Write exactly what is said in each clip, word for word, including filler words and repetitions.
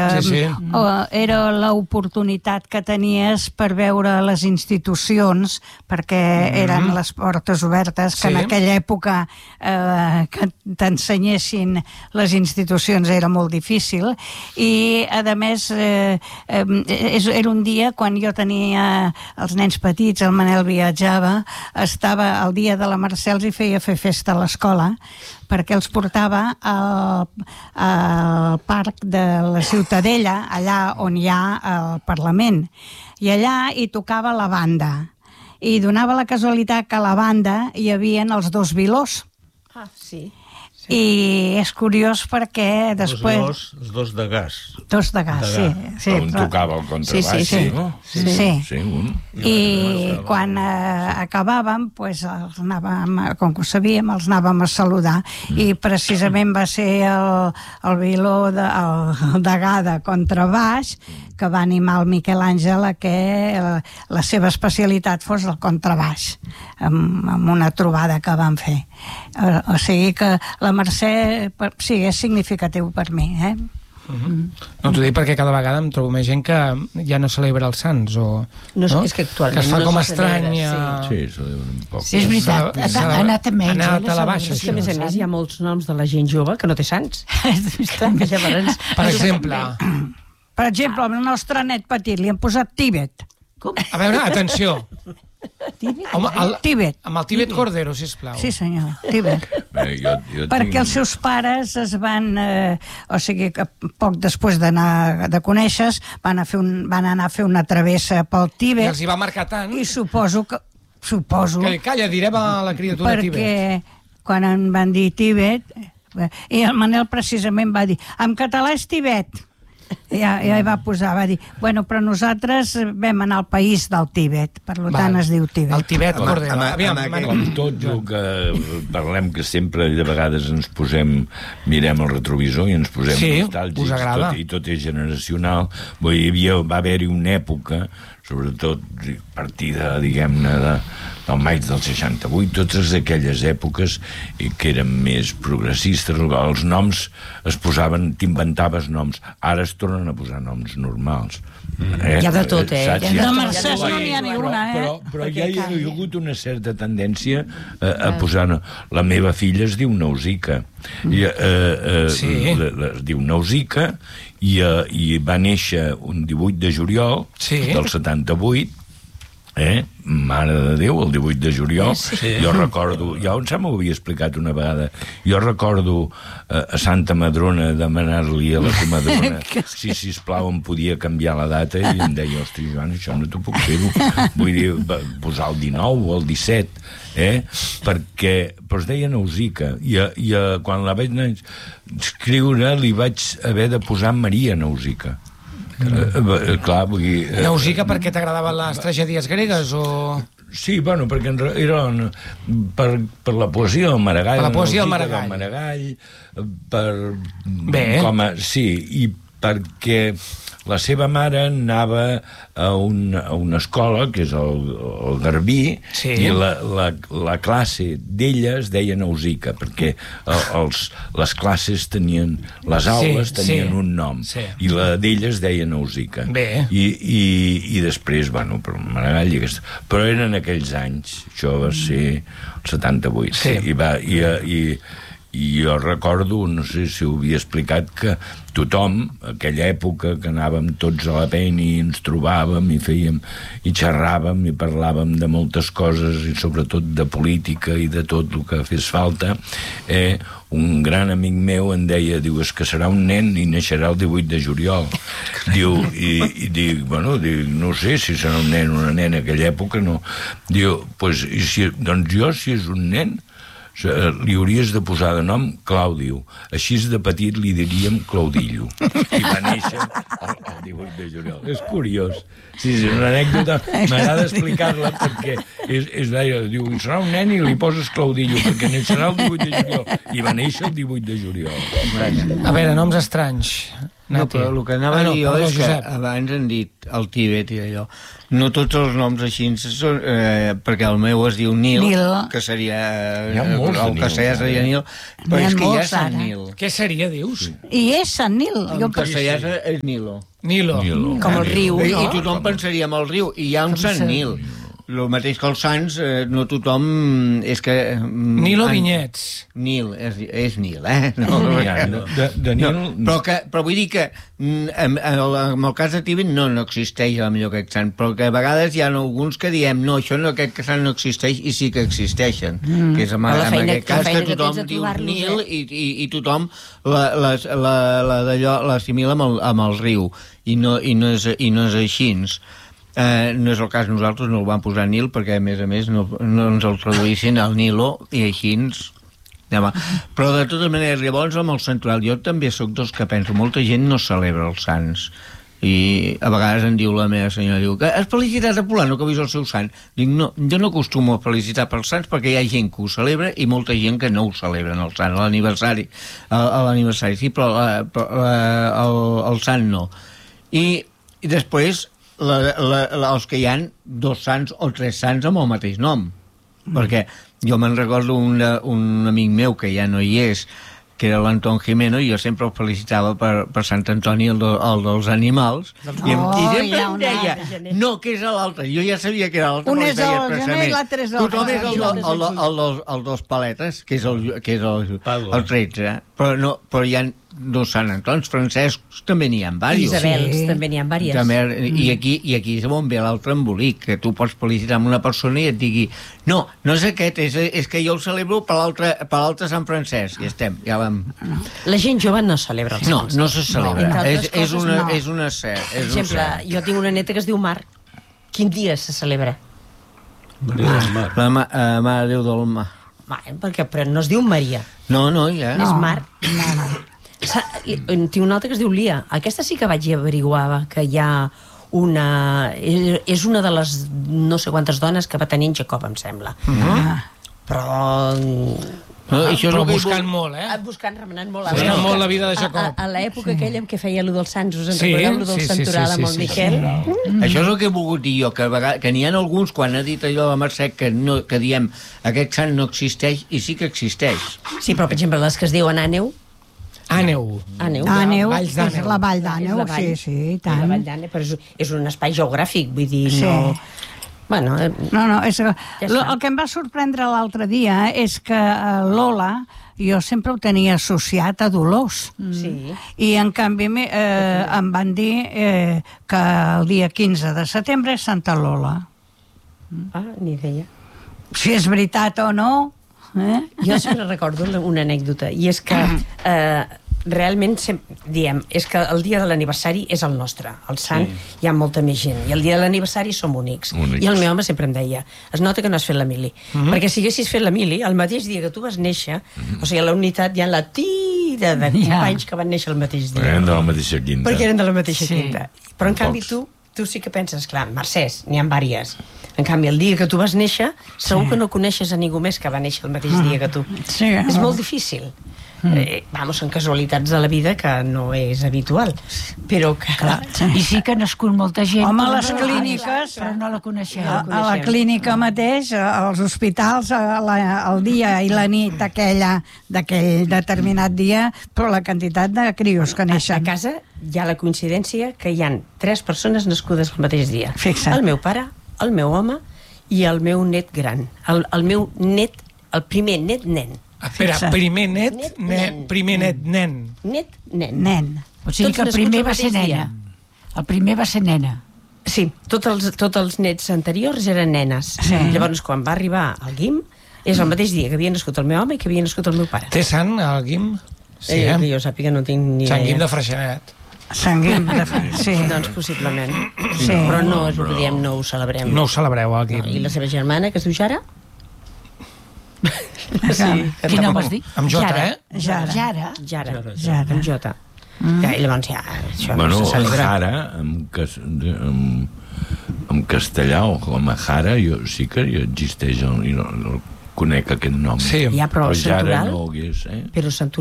sí, sí. era l'oportunitat que tenies per veure les institucions, perquè mm. eren les portes obertes, que sí. en aquella època eh, que t'ensenyessin les institucions era molt difícil, i a més eh, eh, era un dia quan jo tenia els nens petits, el Manel viatjava, estava el dia de la Mercè, els hi feia fer festa a l'escola, perquè els portava al, al parc de la Ciutadella, allà on hi ha el Parlament, i allà hi tocava la banda, i donava la casualitat que a la banda hi havien els dos vilós. Ah, sí. Sí. I és curiós perquè després... Els dos, els dos de gas. Dos de gas, de gas. sí. sí on però... tocava el contrabaix, sí, sí, sí. no? Sí, sí. sí. sí un. I no, quan eh, acabàvem, pues, els anàvem, com que ho sabíem, els anàvem a saludar. Mm. I precisament va ser el, el viló, de, el, el degà de contrabaix, que va animar el Miquel Àngel a que la, la seva especialitat fos el contrabaix, amb, amb una trobada que van fer. O, o sigui que la Mercè per, sí, és significatiu per mi, eh? Uh-huh. No t'ho dic perquè cada vegada em trobo més gent que ja no celebra els sants o, no, no? És que actualment que es fa no com estrany celebra, sí, sí celebra un poc. Sí, és veritat, ha, ha anat a menys, anat a la baixa, és que a més a més hi ha molts noms de la gent jove que no té sants. Llavors, per exemple per exemple, el nostre net petit li han posat Tíbet. Com? A veure, atenció. Home, el, Tíbet. Amb el Tíbet Cordero, sisplau. Sí, senyor, Tíbet. Bé, jo, jo perquè tinc... els seus pares es van... Eh, o sigui, que poc després d'anar de conèixer-se, van, a fer un, van anar a fer una travessa pel Tíbet. I els hi va marcar tant. I suposo que... Suposo... Que, calla, direm a la criatura perquè Tíbet. Perquè quan en van dir Tíbet... I el Manel precisament va dir, en català és Tibet. Ja, ja hi va posar, va dir, bueno, però nosaltres vam anar al país del Tíbet, per tant es diu Tíbet. El Tibet, Cordero. Aviam, com tot el que parlem, que sempre de vegades ens posem, mirem el retrovisor i ens posem sí, nostàlgics, tot, i tot és generacional. Vull dir, hi va haver-hi una època, sobretot a partir de, diguem-ne, de, del maig del seixanta-vuit, totes aquelles èpoques que eren més progressistes, els noms es posaven, t'inventaves noms, ara es tornen a posar noms normals. Mm. Eh? Hi ha de tot, eh? Saps? De Mercès no n'hi ha ni una, eh? Però, però ja hi ha, hi ha hagut una certa tendència a, a posar... La meva filla es diu Nausica. I, eh, eh, sí. la, la, es diu Nausica i, eh, i va néixer un divuit de juliol sí. del setanta-vuit, eh? Mare de Déu, el divuit de juliol. Sí. Jo recordo, ja em sembla que ho havia explicat una vegada, jo recordo eh, a Santa Madrona demanar-li a la comadrona si, sisplau, em podia canviar la data, i em deia, hosti, Joan, això no t'ho puc fer-ho. Vull dir, posar el dinou o el disset, eh? Perquè, però es deia Nausica, i, i quan la vaig escriure li vaig haver de posar Maria Nausica. Uh, clar, vull dir... Uh, Nausica perquè t'agradaven les tragèdies gregues o...? Sí, bueno, perquè era per, per la poesia del Maragall. Per la poesia del Maragall. Del Maragall, per... Bé. Com a, sí, i perquè la seva mare anava a, un, a una escola, que és el, el Garbí, sí. I la, la, la classe d'ella es deia Nausica, perquè els, les classes tenien, les aules sí, tenien sí. un nom, sí. I la d'ella es deia Nausica. Bé. I, i, i després, bueno, per Maragall, i aquesta... però eren aquells anys, això va ser el setanta-vuit, sí. I va... I, i, i jo recordo, no sé si ho havia explicat, que tothom, aquella època que anàvem tots a la pena i ens trobàvem i fèiem, i xerràvem i parlàvem de moltes coses i sobretot de política i de tot el que fes falta, eh, un gran amic meu em deia, diu, és que serà un nen i naixerà el divuit de juliol. Diu, i, i dic, bueno, dic, no sé si serà un nen o una nena en aquella època, no. Diu, pues, i si, doncs jo, si és un nen, li hauries de posar de nom Clàudio, així de petit li diríem Claudillo, i va néixer el, el divuit de juliol. És curiós, sí, és una anècdota, m'agrada explicar-la perquè és, és d'aire, diu, serà un nen i li poses Claudillo perquè naixerà el divuit de juliol, i va néixer el divuit de juliol. A veure, noms estranys. No, però el que anava ah, a no, dir jo perdó, és que Josep. abans han dit el Tíbet i allò. No tots els noms així són... Eh, perquè el meu es diu Nil, Nil. que seria... Hi ha molts de el Nils, castellà seria eh? Nil, però N'hi ha és que hi ha molts, Sant ara. Nil. Què seria, dius? I és Sant Nil. Jo En castellà és Nilo. Nilo. Nilo. Com el riu, I, no? I tothom pensaria en el riu, i hi ha un Sant Nil. El mateix que els sants, eh, no tothom... És que... mm, Nilo en- Vinyets. Nil, és, és Nil, eh? No, Ja, no, de, de Nil... no, però, que, però vull dir que mm, en, en, el, en el cas de Tíbet no, no existeix a millor aquest sant, però que a vegades hi ha alguns que diem no, això no, aquest sant no existeix, i sí que existeixen, mm. que és en, Però la en feina- aquest cas la feina que que tothom tens de diu trobar-los, Nil eh? i, i, i tothom la, la, la, la, d'allò l'assimila amb, el, amb el riu, i no, i no, és, i no és així. Uh, no és el cas, nosaltres no el vam posar Nil perquè a més a més no, no ens el traduïssin al Nilo i així ens... Ja va. Però de totes maneres, llavors amb el santoral jo també sóc dels que penso, molta gent no celebra els sants i a vegades em diu la meva senyora, diu que has felicitat a Polano que ha vist el seu sant. Dic, no, jo no acostumo a felicitar pels sants perquè hi ha gent que ho celebra i molta gent que no ho celebren el sant, a l'aniversari a, a l'aniversari sí, però, la, però la, el, el sant no. I, i després La, la, la, els que hi han dos sants o tres sants amb el mateix nom, mm. perquè jo me'n recordo un, un amic meu que ja no hi és, que era l'Anton Jimeno, i jo sempre el felicitava per, per Sant Antoni, el, de, el dels animals, i, em, Oh, i hi sempre ha em un deia altre. no, que és l'altre, jo ja sabia que era l'altre, Un però és li feia el gener i expressament. l'altre és el Tothom és el, gener. el, el, el, el, dels, el dels paletes, que és el, que és el, Pablo. el tretze, però, no, però hi ha dos Sant Antons, Francescs també n'hi ha diversos. Isabels, Sí. també n'hi ha vàries. També, i, aquí, I aquí és on ve l'altre embolic, que tu pots felicitar amb una persona i et digui no, no és aquest, és, és que jo el celebro per l'altre per l'altre Sant Francesc, i estem, ja vam... La gent jove no celebra els No, sants. no se celebra, entre és, altres és, coses, una, no. és una cert. Per És exemple, un cert. jo tinc una neta que es diu Mar. Quin dia se celebra? Maria del Mar. La ma, uh, Mare de Déu del Mar. Va, perquè, però no es diu Maria, No, no, ja. és Mar. Sa- i- Tinc una altra que es diu Lia. Aquesta sí que vaig averiguar que hi ha una... És és una de les no sé quantes dones que va tenir en Jacob, em sembla. Ah. Però... No, això és Però el que buscant molt, eh? Ah, buscant, remenant molt. Buscant veure, molt que la vida de a- Jacob. A, a l'època aquella en què feia allò dels Sants, us en Sí, recordeu allò del sí, sí, santoral sí, amb sí, el sí, Miquel? sí. Això és el que he volgut dir jo, que, a vegades, que n'hi ha alguns, quan ha dit allò de Mercè, que, no, que diem aquest sant no existeix, i sí que existeix. Sí, però per exemple les que es diuen Àneu, Àneu. Àneu, Àneu, Valls és d'Àneu. la vall és d'Àneu, la vall, sí, sí, i és la tant. Vall d'Àneu, però és, és un espai geogràfic, vull dir, Sí. no... Bueno, eh, No, no, és, ja està. el que em va sorprendre l'altre dia és que eh, Lola jo sempre ho tenia associat a Dolors. sí. I en canvi me- eh, em van dir eh, que el dia quinze de setembre és Santa Lola. Ah, ni idea. Si és veritat o no... Eh? Jo sempre recordo una anècdota, i és que eh, realment sem- diem, és que el dia de l'aniversari és el nostre, el sant sí. Hi ha molta més gent, i el dia de l'aniversari som únics. Únics. I el meu home sempre em deia, es nota que no has fet la mili, Mhm. perquè si haguessis fet la mili, el mateix dia que tu vas néixer, o sigui, a la unitat hi ha la tira de companys que van néixer el mateix dia, Eren de la mateixa quinta. perquè eren de la mateixa Sí. quinta. Però en canvi Pocs. tu, tu sí que penses, clar, Mercès, n'hi ha vàries. En canvi, el dia que tu vas néixer, segur que no coneixes a ningú més que va néixer el mateix dia que tu. Sí. És molt difícil. Eh, vamos, són casualitats de la vida que no és habitual, però que... Clar, i sí que ha nascut molta gent. Home, a però les no- clíniques... Però no la coneixem. A, a la clínica mateix, als hospitals, a la, el dia i la nit aquella d'aquell determinat dia, però la quantitat de crios que A, a neixen. casa hi ha la coincidència que hi han tres persones nascudes el mateix dia. Fixa't. El meu pare, el meu home i el meu net gran. El, el meu net, el primer net nen. Espera, Fixa't. primer net, Net, nen. nen. Primer net, nen. Net nen. Nen. O sigui Tots que el nascuts primer el va ser mateix dia. nena. El primer va ser nena. Sí, tots els, tots els nets anteriors eren nenes. Sí. Llavors, quan va arribar al Guim, és el mateix dia que havia nascut el meu home i que havia nascut el meu pare. Té sant, el Guim? Sí, eh, eh? que jo sàpiga no tinc ni Sant Guim idea. de Freixenet. Sant Guim de... Sí. Doncs possiblement. Sí. Però no ho diem, no ho celebrem. No ho celebreu, el No, I Guim. la seva germana, que es diu Jara? Sí. Quin nom has dit? Amb Jota, Jara. eh? Jara. Jara. Jara. Jara. Amb Jota. Ja, I llavors ja, això Bueno, no se celebra. Jara, en, cas, en, en castellà, o com a Jara, jo, sí que existeix, el, no, no conec aquest nom. Sí. Ja, però Jara Santoral? no ho hagués, eh? Però Santoral?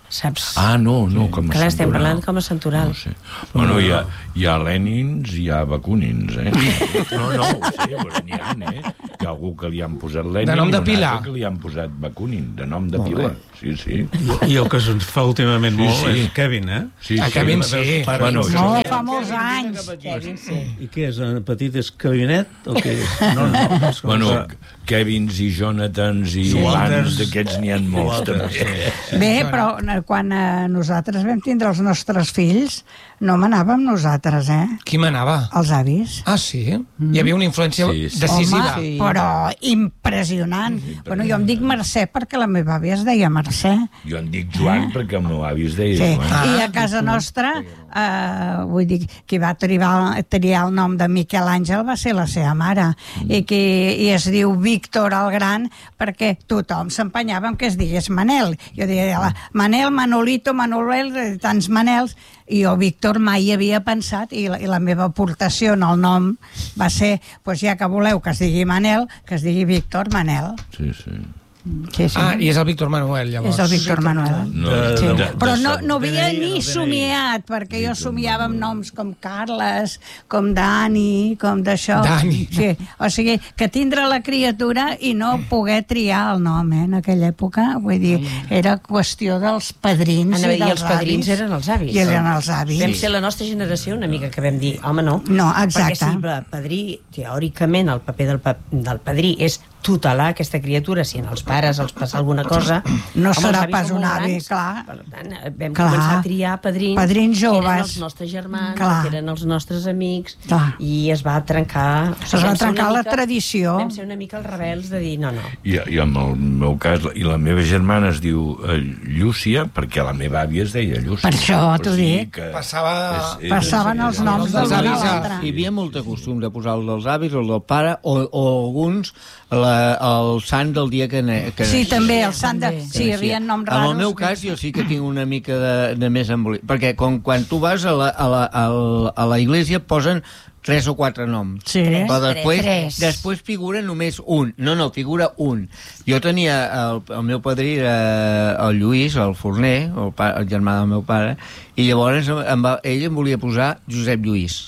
saps? Ah, no, no, com a Clar, estem santoral. parlant com a santoral. No sé. Bueno, hi ha, hi ha Lènins i hi ha Bakunins, eh? No, no, ho sé, però n'hi ha, eh? Hi ha algú que li han posat Lènin De nom de i un pila. altre que li han posat Bakunin, de nom de pila. Sí, sí. I el que se'ns fa últimament Sí, molt sí. és Kevin, eh? Sí, A Kevin sí. Bueno, No, això... fa molts anys. Kevin, sí. I què és? En petit és Kevinet? O què és? No, no. És com Bueno, que- Kevins i Jonathans i Walters. Lans, d'aquests n'hi ha molts, també. Bé, però eh, quan eh, nosaltres vam tindre els nostres fills, no manàvem nosaltres, eh? Qui manava? Els avis. Ah, sí? Hi havia una influència Sí, sí. decisiva. Home, però impressionant. Bueno, jo em dic Mercè perquè la meva àvia es deia Mercè. Jo en dic Joan perquè el meu avi es deia Sí. Joan. Ah. I a casa nostra, eh, vull dir, qui va triar, triar el nom de Miquel Àngel va ser la seva mare, Mm. i, qui, i es diu Víctor el Gran perquè tothom s'empenyava en que es digués Manel. Jo deia, la- Manel, Manolito, Manuel, eh, tants Manels, i jo Víctor mai hi havia pensat, i la, i la meva aportació en el nom va ser, pues ja que voleu que es digui Manel, que es digui Víctor Manel. Sí, sí. Sí, sí. Ah, i és el Víctor Manuel, llavors. És el Víctor Manuel. No, De- Sí. de- de- Però de- no, no havia D N I, ni el D N I. somiat, perquè jo somiava amb noms com Carles, com Dani, com d'això. Dani. Sí, o sigui, que tindre la criatura i no poder triar el nom, eh, en aquella època, vull dir, era qüestió dels padrins Anava a i dir, dels els padrins avis. eren els avis. I eren els avis. Vam ser la nostra generació una mica que vam dir, home, no. No, exacte. Perquè si el padrí, teòricament, el paper del, pa del padrí és tutelar aquesta criatura si en els pares els passa alguna cosa. No home, serà els avis pas són un molt avi, grans. clar. Per tant, vam Clar. començar a triar padrins, Padrins que eren joves. els nostres germans, Clar. que eren els nostres amics, Clar. i es va trencar... Es va vam ser una trencar la mica- tradició. Vam ser una mica els rebels de dir, no, no. I, I en el meu cas, i la meva germana es diu eh, Llúcia, perquè la meva àvia es deia Llúcia. Per això t'ho O sigui dic. que Passava- és- és- Passaven és- els és- noms dels avis avis. a- Hi havia molt de costum de posar el dels avis, el del pare, o, o alguns la, el sant del dia que, ne, que Sí, naixia. també, el sant de... També. Sí, hi havia noms raros. En el meu cas, jo sí que tinc una mica de, de més embolic, perquè com, quan tu vas a la, a, la, a, la, a la iglesia posen tres o quatre noms. Sí. Però després, Tres. després figura només un. No, no, figura un. Jo tenia, el, el meu padrí era el Lluís, el forner, el, pa, el germà del meu pare, i llavors em va, ell em volia posar Josep Lluís.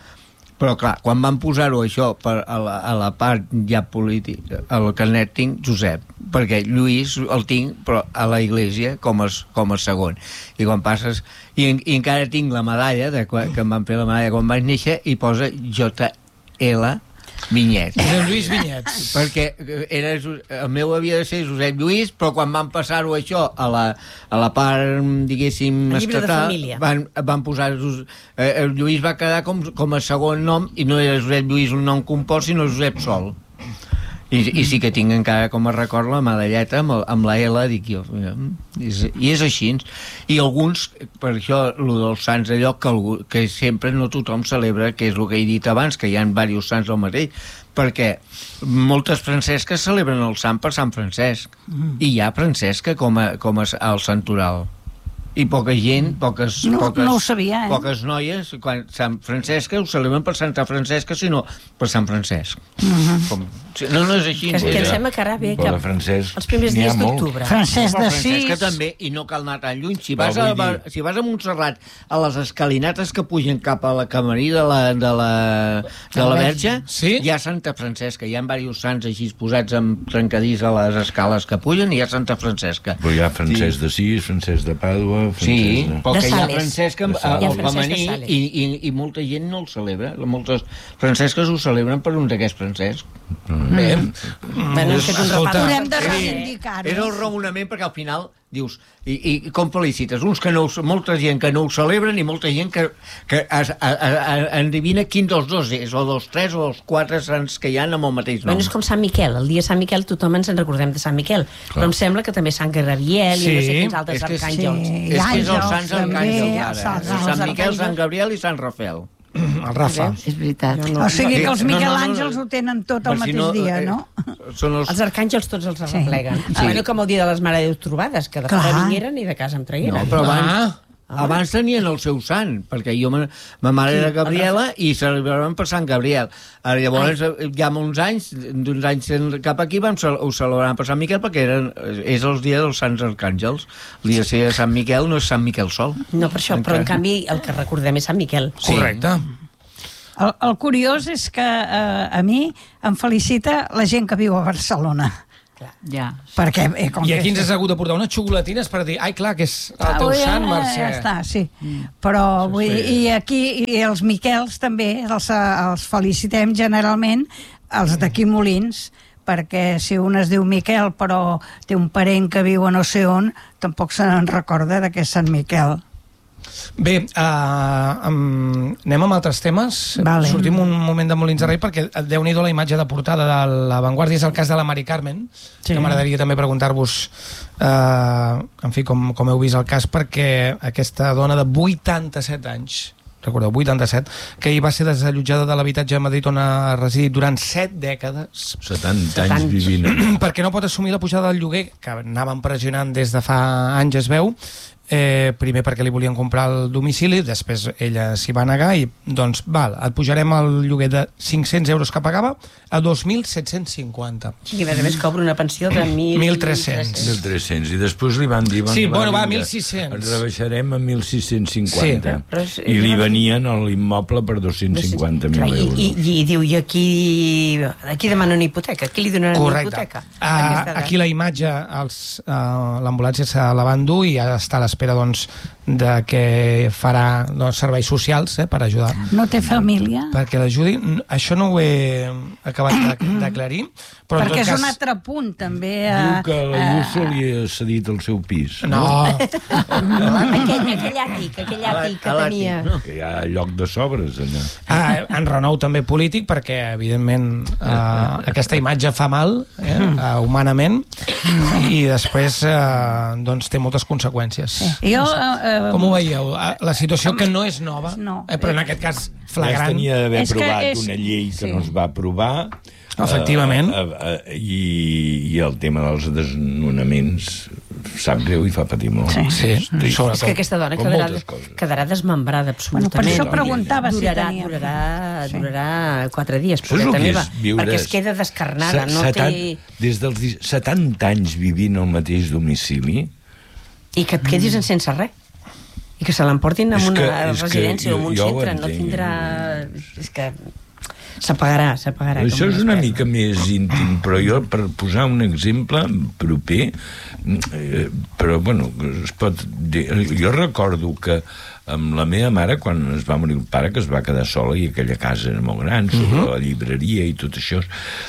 Però, clar, quan van posar-ho això per a, la, a la part ja política, al carnet tinc Josep, perquè Lluís el tinc, però a la iglesia com a, com a segon. I quan passes... I, i encara tinc la medalla, de, quan, que em van fer la medalla quan vaig néixer, i posa J L Vinyet. Josep Lluís Vinyets. Perquè era, el meu havia de ser Josep Lluís, però quan van passar-ho això a la, a la part, diguéssim, El llibre de estatal, família. van, van posar... Eh, el Lluís va quedar com, com a segon nom, i no era Josep Lluís un nom compost, sinó Josep Sol. I, i sí que tinc encara com a record la medalleta amb, el, amb la L, dic jo. I és, i és així. I alguns, per això, el dels sants allò, que, algú, que sempre no tothom celebra, que és el que he dit abans, que hi ha diversos sants al mateix, perquè moltes francesques celebren el sant per Sant Francesc, mm. i hi ha Francesca com a, com a, al santoral. I poca gent, poques, No- poques, no ho sabia, eh? poques noies, quan Sant Francesca ho celebren per Santa Francesca, sinó per Sant Francesc. Mhm. Com, no, no és així. Que, que em ja. sembla que ara ve Però que de Francesc els primers n'hi ha dies molt. d'octubre. Francesc Però de Francesca Sis. també, i no cal anar tan lluny. Si Però vas, a, vull dir- si vas a Montserrat, a les escalinates que pugen cap a la camarí de la, de la, de la Verge, Sí? hi ha Santa Francesca. Hi ha diversos sants així posats amb trencadís a les escales que pugen, i hi ha Santa Francesca. Però hi ha Francesc de Sis, Francesc de Pàdua... Francesc Sí, de... perquè hi ha Sales. Francesc amb, De Sales. Hi ha al Francesc de femení, Sales. i, i, i molta gent no el celebra. Moltes francesques ho celebren per un d'aquests Francesc. Bé, Bueno, hem fet un Escolta, repàs. Haurem de Sí. reivindicar-ho. És el raonament, perquè al final dius, i, i com felicites? Uns que no, ho- molta gent que no ho celebren, i molta gent que, que es, a, a, a, endevina quin dels dos és, o dels tres o dels quatre sants que hi ha amb el mateix nom. Bueno, és com Sant Miquel. El dia de Sant Miquel tothom ens en recordem de Sant Miquel. Però em sembla que també Sant Gabriel i no sé Sí. quins altres És que és- arcàngels. sí. És que és els Àngels, sants també, arcàngels, els ara. sants- Sant els Miquel, arcàngels. Sant Gabriel i Sant Rafael. el Rafa. És veritat. O sigui que els No, no, no, Miquel no. Àngels ho tenen tot Per al si mateix no, dia, eh, no? Són els... Els arcàngels tots els Sí. arrepleguen. Sí. Ah, bueno, com el dia de les Mare de Déu trobades, que de Clar. fora vingueren i de casa em tragueren. No, però abans, Ah, Ah. Abans tenien el seu sant, perquè jo, ma, ma mare sí, era Gabriela i celebraven per Sant Gabriel. Ara, llavors, Ai. ja uns anys, d'uns anys cap aquí, vam ho celebraven per Sant Miquel, perquè eren, és el dia dels Sants Arcàngels. El dia de Sant Miquel no és Sant Miquel sol. No, per això, però en canvi el que recordem és Sant Miquel. Sí. Correcte. El, el curiós és que eh, a mi em felicita la gent que viu a Barcelona. Ja. Perquè, eh, com I aquí que... ens has hagut de portar unes xocolatines per dir, ai, clar, que és el teu ah, sant, Mercè. Ja està, sí. Mm. Però, vull dir, i aquí, i els Miquels també, els, els felicitem generalment, els d'aquí Molins, perquè si un es diu Miquel però té un parent que viu a no sé on, tampoc se'n recorda de que és Sant Miquel. Bé, uh, um, anem amb altres temes. Vale. Sortim un moment de Molins de Rei perquè déu-n'hi-do la imatge de portada de La Vanguardia. És el cas de la Mari Carmen, sí. que m'agradaria també preguntar-vos uh, en fi, com, com heu vist el cas, perquè aquesta dona de vuitanta-set anys, recordeu, vuitanta-set, que hi va ser desallotjada de l'habitatge de Madrid on ha residit durant set dècades. setanta anys vivint. Perquè no pot assumir la pujada del lloguer, que anaven pressionant des de fa anys, es veu. Eh, primer perquè li volien comprar el domicili, després ella s'hi va negar i doncs val, et pujarem el lloguer de cinc-cents euros que pagava a dos mil set-cents cinquanta. I a més a més cobra una pensió de mil tres-cents. mil tres-cents. I després li van dir... Van, sí, bueno, va, vinga, mil sis-cents. Ens rebaixarem a mil sis-cents cinquanta. Sí, és, I li venien a l'immoble per dos-cents cinquanta mil euros. I, i, i diu, i aquí, aquí demana una hipoteca? Aquí li donaran una hipoteca? Uh, aquí la imatge, uh, l'ambulància s'ha la van dur i ja està a l'espera doncs, de què farà doncs, serveis socials eh, per ajudar. No té família? Perquè l'ajudi. Això no ho he acabat d'aclarir. Però perquè és cas... un altre punt, també. A, Diu que la a... Lluça li ha cedit el seu pis. No. aquell, aquell àtic, aquell àtic que tenia. No, que hi ha lloc de sobres, allà. Ah, en renou també polític, perquè, evidentment, eh, aquesta imatge fa mal, eh, uh, humanament, i després eh, doncs, té moltes conseqüències. Sí. Jo, uh, Com ho veieu? La situació que no és nova, no. eh, però en aquest cas flagrant. Ja tenia d'haver aprovat és... una llei que sí. no es va aprovar. Efectivament. Uh, uh, uh, i, I el tema dels desnonaments sap greu i fa patir molt. Sí, sí. És que aquesta dona quedarà, quedarà desmembrada absolutament. Bueno, per això preguntava durarà, si tenia... Durarà, sí. durarà quatre dies, Saps el que és viure? perquè es queda descarnada. No setanta, té... Des dels setanta anys vivint al mateix domicili... I que et quedis mm. sense res. I que se l'emportin en una que, residència o en un centre. No tindrà... És que... S'apagarà, s'apagarà. Això és una mica més íntim, però jo, per posar un exemple proper, eh, però, bueno, es pot dir, jo recordo que amb la meva mare, quan es va morir el pare, que es va quedar sola, i aquella casa era molt gran, sobre uh-huh. la llibreria i tot això,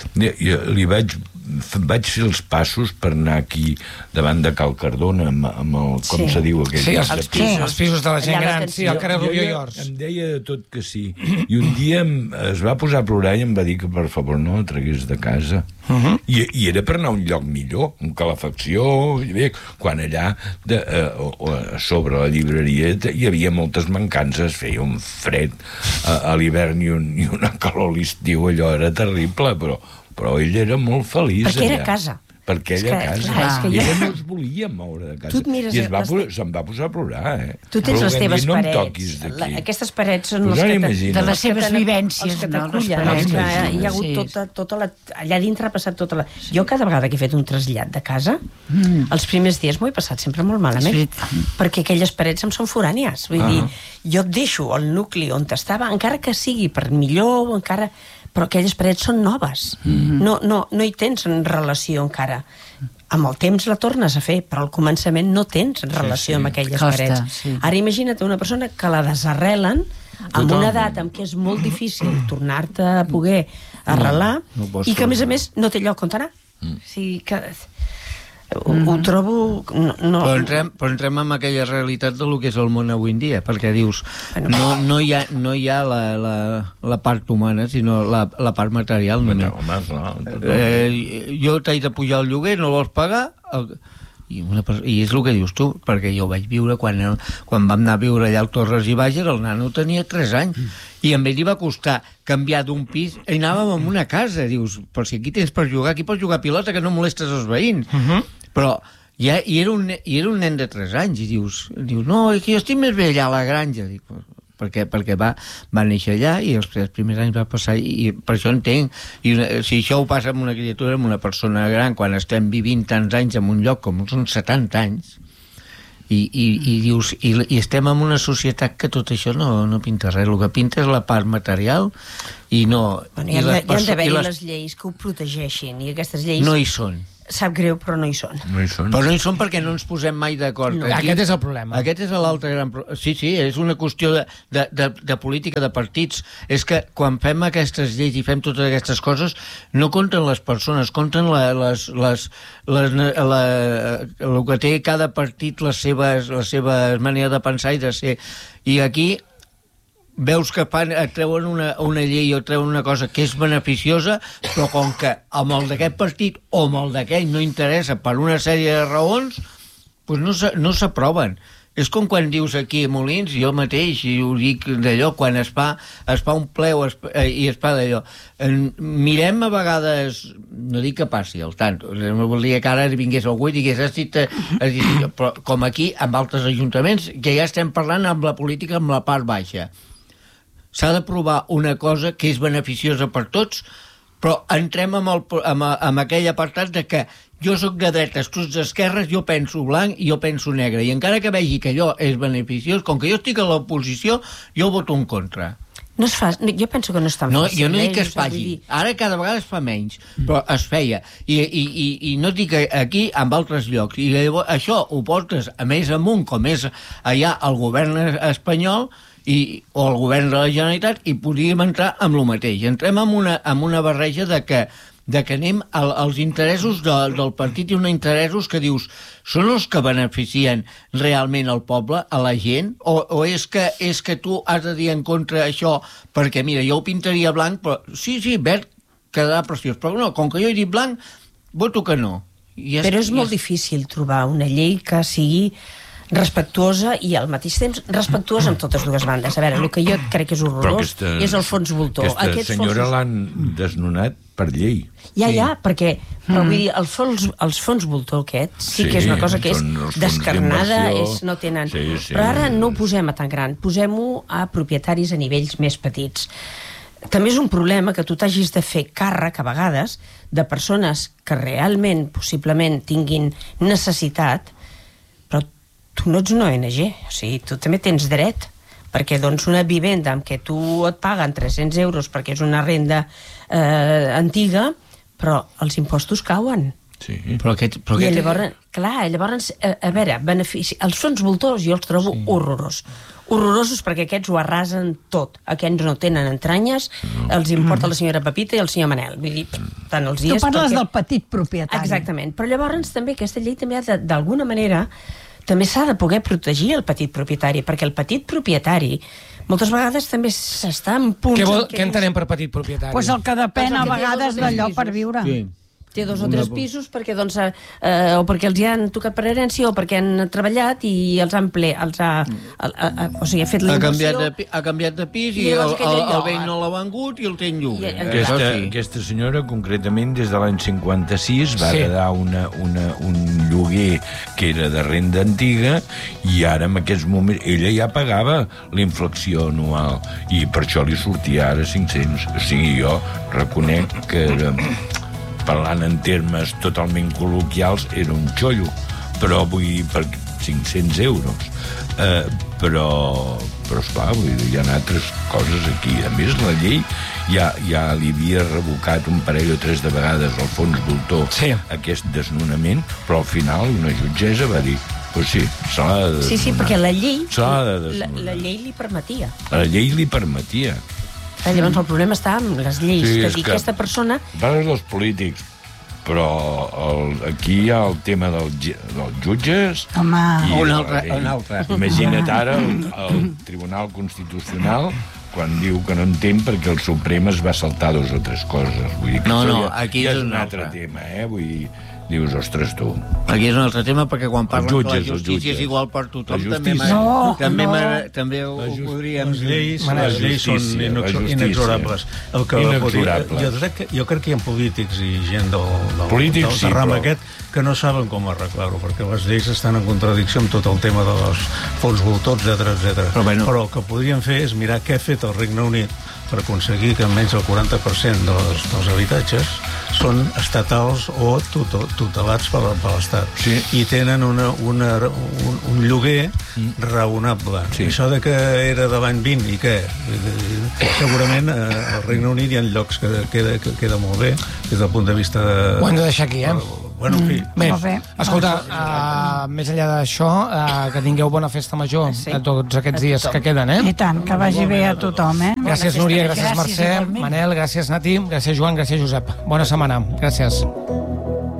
jo li vaig vaig fer els passos per anar aquí davant de Cal Cardona amb, amb el, com sí. se diu aquell sí, els, els, pisos, els pisos de la gent gran, sí, al carrer Rubió i Ors. Em deia de tot que sí, i un dia es va posar a plorar i em va dir que per favor no la tragués de casa. Uh-huh. I, i era per anar a un lloc millor, amb calefacció, bé, quan allà de, eh, sobre la llibreria hi havia moltes mancances, feia un fred a, a l'hivern i, un, i una calor a l'estiu, allò era terrible, però però ell era molt feliç perquè allà. era casa. Perquè ella a casa. Clar, I ja... ella no es volia moure de casa. Mires, I es va, les... se'n va posar a plorar, eh? Tu tens però les teves no parets. La, aquestes parets són pues les que... Imagina. De les seves vivències, els que no? Les parets. parets. Hi ha hagut sí. tota, tota la... Allà dintre ha passat tota la... Jo cada vegada que he fet un trasllat de casa, mm. els primers dies m'ho he passat sempre molt malament. Sí. Perquè aquelles parets em són forànies. Vull ah. dir, jo et deixo el nucli on estava, encara que sigui per millor, encara... però aquelles parets són noves. Mm-hmm. No, no, no hi tens relació encara. Amb el temps la tornes a fer, però al començament no tens relació sí, sí. amb aquelles Costa, parets. Sí. Ara imagina't una persona que la desarrelen amb una edat en què és molt difícil tornar-te a poder arrelar no, no i que, a més a més, no té lloc on anar. Mm. O sigui que... Ho, ho trobo... No, no... Però, entrem, però entrem en aquella realitat del que és el món avui en dia, perquè dius, bueno, no, no hi ha, no hi ha la, la, la part humana, sinó la, la part material. No, no. Eh, jo t'haig de pujar el lloguer, no vols pagar... El... I, una, I és el que dius tu, perquè jo vaig viure quan, quan vam anar a viure allà al Torres i Bages, el nano tenia tres anys i a ell li va costar canviar d'un pis i anàvem en una casa, dius, però si aquí tens per jugar, aquí pots jugar a pilota que no molestes els veïns. Uh-huh. Però I, i, era un, I era un nen de tres anys, i dius, dius no, és que jo estic més bé allà a la granja. Dic, perquè, perquè va, va néixer allà i els, els primers anys va passar, i, i per això entenc. I una, si això ho passa amb una criatura, amb una persona gran, quan estem vivint tants anys en un lloc com són setanta anys, i, i, i dius, i, i estem en una societat que tot això no, no pinta res. El que pinta és la part material i no... Bueno, hi ha, hi ha d'haver-hi les... les lleis que ho protegeixin, i aquestes lleis... No hi són. Sap greu, però no hi són. No hi són. Però no hi són perquè no ens posem mai d'acord. No, aquest és el problema. Aquest és l'altre gran problema. Sí, sí, és una qüestió de, de, de, de política, de partits. És que quan fem aquestes lleis i fem totes aquestes coses, no compten les persones, compten la, les, les, les, la, el que té cada partit, les seves, les seves maneres de pensar i de ser. I aquí veus que fan, treuen una, una llei o treuen una cosa que és beneficiosa, però com que amb el d'aquest partit o amb el d'aquell no interessa per una sèrie de raons, doncs no s'aproven. És com quan dius aquí a Molins, jo mateix, i ho dic d'allò, quan es fa, es fa un ple o es, eh, i es fa d'allò. Mirem a vegades, no dic que passi el tant, no voldria que ara vingués algú i digués, has dit, has dit, però com aquí, amb altres ajuntaments, que ja estem parlant amb la política amb la part baixa. S'ha d'aprovar una cosa que és beneficiosa per tots, però entrem amb, el, amb, amb aquell apartat de que jo sóc de dretes, tu ets d'esquerres, jo penso blanc i jo penso negre, i encara que vegi que allò és beneficiós, com que jo estic a l'oposició, jo voto en contra. No es fa, jo penso que no és tan no, fàcil. Jo no dic que eh? es faci. Ara cada vegada es fa menys, però es feia. I, i, i, i no dic aquí, en altres llocs. I llavors, això ho portes a més amunt, com és allà el govern espanyol, i, o el govern de la Generalitat, i podríem entrar amb el mateix. Entrem amb una, amb una barreja de que, de que anem al, als interessos de, del partit i uns interessos que dius, són els que beneficien realment el poble, a la gent, o, o és, que, és que tu has de dir en contra això, perquè mira, jo ho pintaria blanc, però sí, sí, verd quedarà preciós, però no, com que jo he dit blanc, voto que no. I és, però és molt és... difícil trobar una llei que sigui respectuosa i al mateix temps respectuosa amb totes dues bandes. A veure, el que jo crec que és horrorós aquesta, és el fons voltor. Aquesta Aquest senyora fons... l'han desnonat per llei. Ja, sí. ja, perquè però, vull dir, el fons, els fons voltor aquest sí, sí que és una cosa que és descarnada, és, no tenen... Sí, sí. Però ara no ho posem a tan gran, posem-ho a propietaris a nivells més petits. També és un problema que tu t'hagis de fer càrrec, a vegades, de persones que realment, possiblement, tinguin necessitat, però tu no ets una O N G, o sigui, tu també tens dret, perquè doncs una vivenda amb què tu et paguen tres-cents euros perquè és una renda eh, antiga, però els impostos cauen. Sí. Però aquest, però I aquest... llavors, clar, llavors, a, a veure, benefici, els fons voltors jo els trobo sí. horrorosos. Horrorosos perquè aquests ho arrasen tot. Aquests no tenen entranyes, no. els importa la senyora Pepita i el senyor Manel. Vull dir, tant els dies... Tu parles perquè... del petit propietari. Exactament. Però llavors també aquesta llei també ha d'alguna manera també s'ha de poder protegir el petit propietari, perquè el petit propietari moltes vegades també s'està en punts... Què, vol, què entenem per petit propietari? Pues el que depèn a vegades d'allò per viure. Sí. Té dos o tres pisos perquè, doncs, eh, o perquè els hi han tocat per herència o perquè han treballat i els han ple, els ha, a, a, a, o sigui, ha fet la inversió. Ha canviat de, ha canviat de pis i, i el, el, el vell no l'ha vengut i el té en lloguer. Aquesta, sí. aquesta senyora, concretament, des de l'any cinquanta-sis va sí. heredar una, una, un lloguer que era de renda antiga i ara, en aquests moments, ella ja pagava la inflació anual i per això li sortia ara cinc-cents. O sigui, jo reconec que... Era, parlant en termes totalment col·loquials, era un xollo, però vull dir, per cinc-cents euros. Eh, però, però esclar, vull dir, hi ha altres coses aquí. A més, la llei ja, ja li havia revocat un parell o tres de vegades al fons voltor sí. aquest desnonament, però al final una jutgessa va dir pues sí, se l'ha de desnonar. Sí, sí, perquè la llei, la, la llei li permetia. La llei li permetia. Eh, llavors el problema està amb les lleis, sí, que dir que aquesta persona... Parles dels polítics, però el, aquí hi ha el tema del, dels jutges... Home, i un altre, un altre. Imagina't ara el, el Tribunal Constitucional quan diu que no entén perquè el Suprem es va saltar dos o tres coses. Vull dir que no, no, ja, aquí ja és un un altre altre tema, eh? Vull dir, dius, ostres, tu. Aquí és un altre tema, perquè quan parlen jutges, que la justícia és igual per tothom, també, No, també, no. també ho, ho podríem... Les lleis, La les lleis són justícia, la inex- justícia. inexorables. El que Inexorables. jo, crec que, jo crec que hi ha polítics i gent del, del, Polítics, del, sí, del ram però- aquest que no saben com arreglar-ho, perquè les lleis estan en contradicció amb tot el tema dels fons voltors, etcètera, etcètera. Però, bueno. Però el que podríem fer és mirar què ha fet el Regne Unit per aconseguir que almenys el quaranta per cent dels, dels habitatges són estatals o tuto, tutelats per, per l'Estat. Sí. I tenen una, una, un, un lloguer mm. raonable. Sí. Això de que era de l'any vint i què? Segurament eh, al Regne Unit hi ha llocs que queda, que queda molt bé des del punt de vista de... Ho hem de deixar aquí, eh? Bueno, en fi. Bé, Molt bé. escolta, uh, més enllà d'això, uh, que tingueu bona festa major Sí. a tots aquests dies que queden, eh? I tant, que vagi bé a tothom, eh? Gràcies, Núria, gràcies, Gràcies, Mercè, igualment. Manel, gràcies, Nati, gràcies, Joan, gràcies, Josep. Bona setmana. Gràcies.